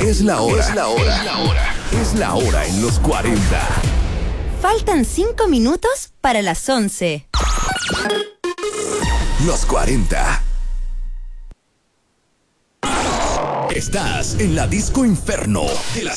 Es la hora. Es la hora en los 40. Faltan 5 minutos para las 11. Los 40. Estás en la Disco Inferno de las